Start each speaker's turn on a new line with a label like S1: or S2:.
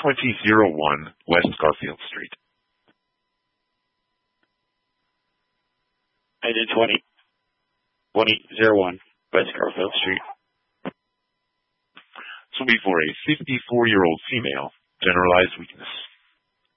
S1: 2001 West Garfield Street.
S2: I did 2001 West Garfield Street.
S1: This will be for a 54-year-old female, generalized weakness.